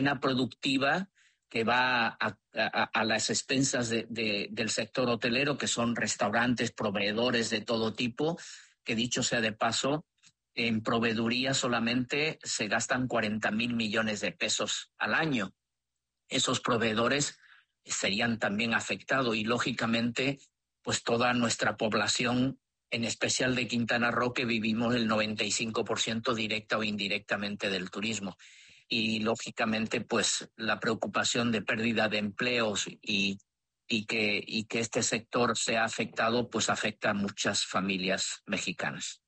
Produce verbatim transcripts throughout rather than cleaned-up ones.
productiva que va a, a, a las expensas de, de, del sector hotelero, que son restaurantes, proveedores de todo tipo, que dicho sea de paso, en proveeduría solamente se gastan cuarenta mil millones de pesos al año. Esos proveedores serían también afectados y, lógicamente, pues toda nuestra población, en especial de Quintana Roo, que vivimos el noventa y cinco por ciento directa o indirectamente del turismo. Y, lógicamente, pues la preocupación de pérdida de empleos y, y, que, y que este sector sea afectado, pues afecta a muchas familias mexicanas.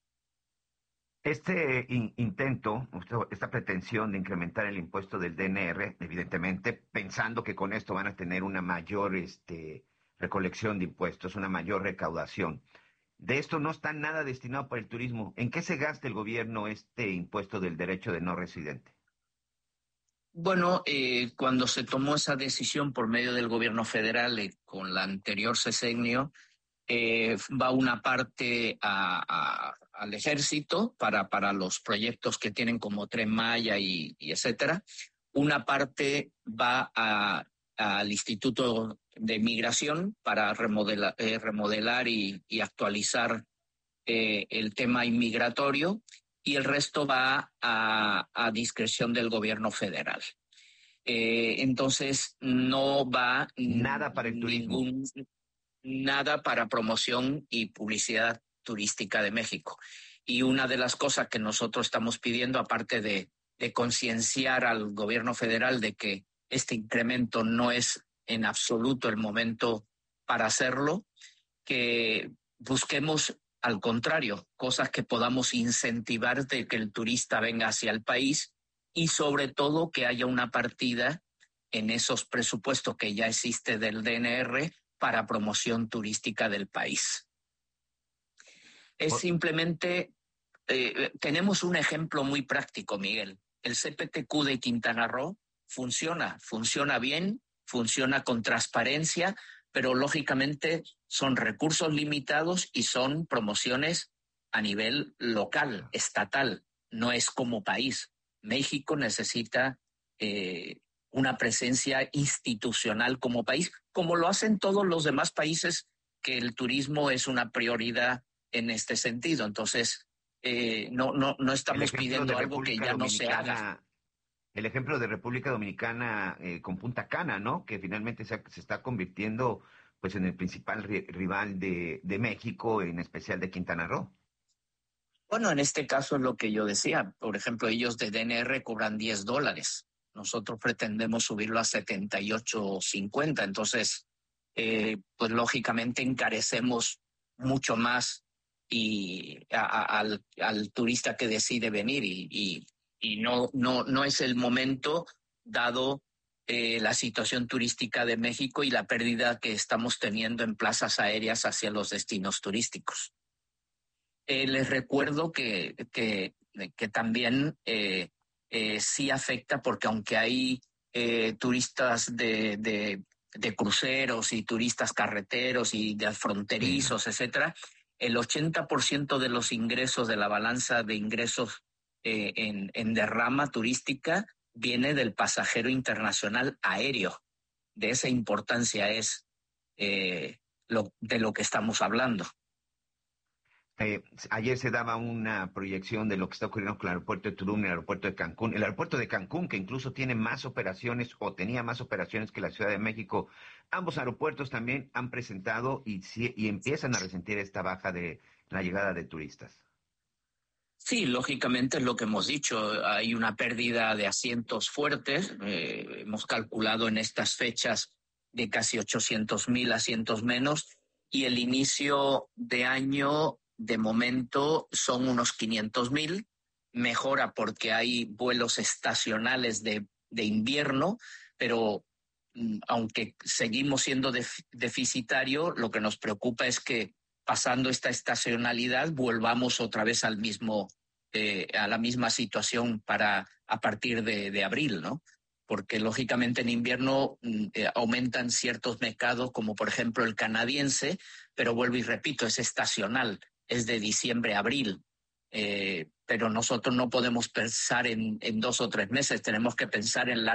Este in- intento, esta pretensión de incrementar el impuesto del D N R, evidentemente, pensando que con esto van a tener una mayor este, recolección de impuestos, una mayor recaudación. De esto no está nada destinado para el turismo. ¿En qué se gasta el gobierno este impuesto del derecho de no residente? Bueno, eh, cuando se tomó esa decisión por medio del gobierno federal eh, con la anterior sexenio, eh, va una parte a, a, al ejército para, para los proyectos que tienen como Tren Maya y, y etcétera. Una parte va a, al Instituto de Migración para remodelar, eh, remodelar y, y actualizar eh, el tema inmigratorio, y el resto va a, a discreción del gobierno federal. Eh, entonces no va Nada para el turismo. ningún nada para promoción y publicidad turística de México. Y una de las cosas que nosotros estamos pidiendo, aparte de, de concienciar al gobierno federal de que este incremento no es en absoluto el momento para hacerlo, que busquemos al contrario, cosas que podamos incentivar de que el turista venga hacia el país, y sobre todo que haya una partida en esos presupuestos que ya existe del D N R para promoción turística del país. Es simplemente, eh, tenemos un ejemplo muy práctico, Miguel. El C P T Q de Quintana Roo funciona, funciona bien, funciona con transparencia, pero lógicamente son recursos limitados y son promociones a nivel local, estatal, no es como país. México necesita eh, una presencia institucional como país, como lo hacen todos los demás países, que el turismo es una prioridad en este sentido. Entonces, eh, no, no, no estamos pidiendo algo que ya no se haga. El ejemplo de República Dominicana eh, con Punta Cana, ¿no? Que finalmente se, se está convirtiendo pues en el principal ri- rival de, de México, en especial de Quintana Roo. Bueno, en este caso es lo que yo decía. Por ejemplo, ellos de D N R cobran diez dólares. Nosotros pretendemos subirlo a setenta y ocho cincuenta. Entonces, eh, pues lógicamente encarecemos mucho más y a, a, al, al turista que decide venir, y, y, y no, no, no es el momento, dado eh, la situación turística de México y la pérdida que estamos teniendo en plazas aéreas hacia los destinos turísticos. Eh, les recuerdo que, que, que también eh, eh, sí afecta, porque aunque hay eh, turistas de, de, de cruceros y turistas carreteros y de fronterizos, sí, etcétera, el ochenta por ciento de los ingresos de la balanza de ingresos eh, en, en derrama turística viene del pasajero internacional aéreo. De esa importancia es eh, lo, de lo que estamos hablando. Eh, ayer se daba una proyección de lo que está ocurriendo con el aeropuerto de Tulum y el aeropuerto de Cancún. El aeropuerto de Cancún, que incluso tiene más operaciones o tenía más operaciones que la Ciudad de México. Ambos aeropuertos también han presentado y, y empiezan a resentir esta baja de la llegada de turistas. Sí, lógicamente es lo que hemos dicho. Hay una pérdida de asientos fuertes. Eh, hemos calculado en estas fechas de casi ochocientos mil asientos menos, y el inicio de año de momento son unos quinientos mil. Mejora porque hay vuelos estacionales de, de invierno, pero mm, aunque seguimos siendo def- deficitario, lo que nos preocupa es que pasando esta estacionalidad volvamos otra vez al mismo, eh, a la misma situación para a partir de, de abril, ¿no? Porque lógicamente en invierno eh, aumentan ciertos mercados, como por ejemplo el canadiense, pero vuelvo y repito, es estacional, es de diciembre a abril. Eh, pero nosotros no podemos pensar en, en dos o tres meses, tenemos que pensar en la